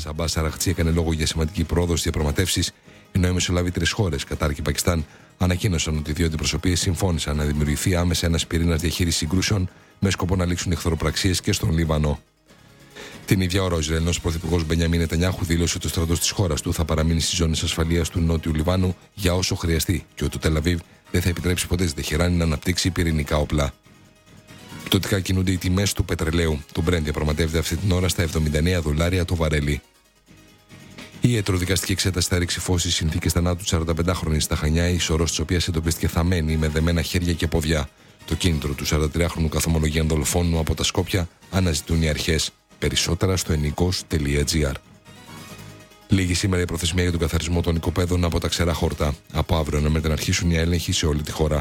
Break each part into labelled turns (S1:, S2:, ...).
S1: Αμπάς Αραχτσί έκανε λόγο για σημαντική πρόοδο στις διαπραγματεύσεις, ενώ οι μεσολαβήτριες χώρες, Κατάρ και Πακιστάν, ανακοίνωσαν ότι οι δύο αντιπροσωπείες συμφώνησαν να δημιουργηθεί άμεσα ένας πυρήνας διαχείρισης συγκρούσεων με σκοπό να λήξουν εχθροπραξίες και στον Λίβανο. Την ίδια ώρα, ο Ισραηλινός πρωθυπουργός Μπενιαμίν Νετανιάχου δήλωσε ότι ο στρατός της χώρας του θα παραμείνει στις ζώνες ασφαλείας του Νότιου Λιβάνου για όσο χρειαστεί και ότι το Τελ Αβίβ δεν θα επιτρέψει ποτέ στη Τεχεράνη να αναπτύξει πυρηνικά όπλα. Πτωτικά κινούνται οι τιμές του πετρελαίου. Το Brent διαπραγματεύεται αυτή την ώρα στα $79 το βαρέλι. Η ιατροδικαστική εξέταση θα ρίξει φως στις συνθήκες θανάτου 45χρονης στα Χανιά, η σωρός της οποίας εντοπίστηκε θαμμένη με δεμένα χέρια και πόδια. Το κίνητρο του 43χρονου καθομολογίαν δολοφόνου από τα Σκόπια αναζητούν οι αρχές. Περισσότερα στο enikos.gr. Λίγη σήμερα η προθεσμία για τον καθαρισμό των οικοπαίδων από τα ξερά χόρτα. Από αύριο να αρχίσουν οι έλεγχοι σε όλη τη χώρα.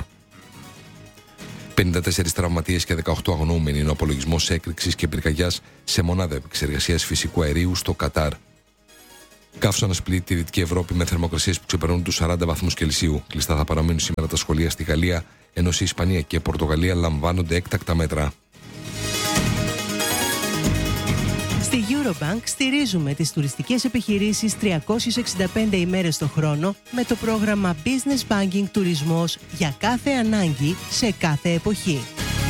S1: 54 τραυματίες και 18 αγνοούμενοι είναι ο απολογισμός έκρηξης και πυρκαγιάς σε μονάδα επεξεργασίας φυσικού αερίου στο Κατάρ. Καύσωνας πλήττει τη Δυτική Ευρώπη με θερμοκρασίες που ξεπερνούν τους 40 βαθμούς Κελσίου. Κλειστά θα παραμείνουν σήμερα τα σχολεία στη Γαλλία, ενώ η Ισπανία και η Πορτογαλία λαμβάνονται έκτακτα μέτρα.
S2: Στη Eurobank στηρίζουμε τις τουριστικές επιχειρήσεις 365 ημέρες το χρόνο με το πρόγραμμα Business Banking Τουρισμός για κάθε ανάγκη σε κάθε εποχή.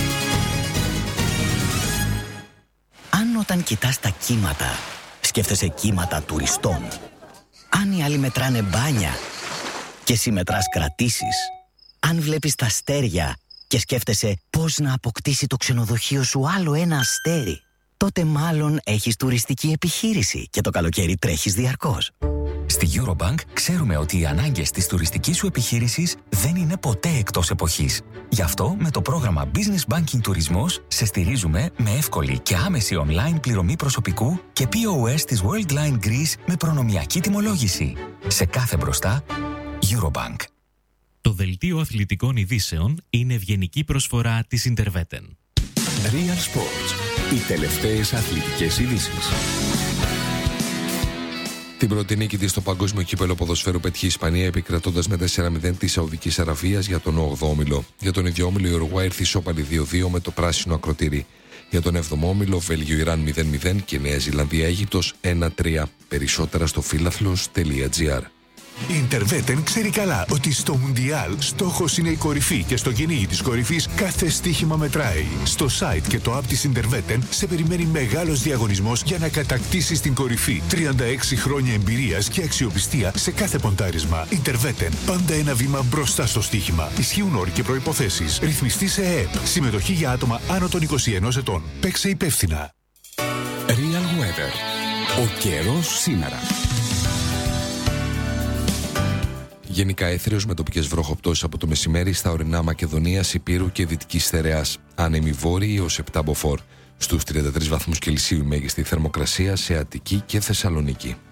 S3: Αν όταν κοιτάς τα κύματα, σκέφτεσαι κύματα τουριστών. Αν οι άλλοι μετράνε μπάνια και εσύ μετράς κρατήσεις. Αν βλέπεις τα αστέρια και σκέφτεσαι πώς να αποκτήσει το ξενοδοχείο σου άλλο ένα αστέρι, τότε μάλλον έχεις τουριστική επιχείρηση και το καλοκαίρι τρέχεις διαρκώς.
S4: Στη Eurobank ξέρουμε ότι οι ανάγκες της τουριστικής σου επιχείρησης δεν είναι ποτέ εκτός εποχής. Γι' αυτό με το πρόγραμμα Business Banking Τουρισμός σε στηρίζουμε με εύκολη και άμεση online πληρωμή προσωπικού και POS της Worldline Greece με προνομιακή τιμολόγηση. Σε κάθε μπροστά, Eurobank.
S5: Το δελτίο αθλητικών ειδήσεων είναι ευγενική προσφορά της Interveten.
S6: Real Sports. Οι τελευταίες αθλητικές ειδήσεις.
S1: Την πρώτη νίκη της στο Παγκόσμιο Κύπελλο Ποδοσφαίρου πέτυχε η Ισπανία επικρατώντας με 4-0 τη Σαουδικής Αραβίας για τον 8ο όμιλο. Για τον ίδιο όμιλο η Ουρουγουάη ήρθε ισόπαλη 2-2 με το πράσινο ακροτήρι. Για τον 7ο όμιλο Βέλγιο-Ιράν 0-0 και Νέα Ζηλανδία-Αίγυπτος 1-3. Περισσότερα στο φίλαθλος.gr.
S6: Η Interveten ξέρει καλά ότι στο Μουντιάλ στόχος είναι η κορυφή και στο κυνήγι της κορυφής κάθε στοίχημα μετράει. Στο site και το app της Interveten σε περιμένει μεγάλος διαγωνισμός για να κατακτήσεις την κορυφή. 36 χρόνια εμπειρίας και αξιοπιστία σε κάθε ποντάρισμα. Interveten. Πάντα ένα βήμα μπροστά στο στοίχημα. Ισχύουν όροι και προϋποθέσεις. Ρυθμιστή σε ΕΕΠ. Συμμετοχή για άτομα άνω των 21 ετών. Παίξε υπεύθυνα.
S7: Real Weather. Ο καιρός σήμερα.
S1: Γενικά έθριος με τοπικές βροχοπτώσεις από το μεσημέρι στα ορεινά Μακεδονίας, Ηπείρου και Δυτικής Στερεάς. Άνεμοι βόρειοι ως 7 μποφόρ. Στους 33 βαθμούς Κελσίου η μέγιστη θερμοκρασία σε Αττική και Θεσσαλονίκη.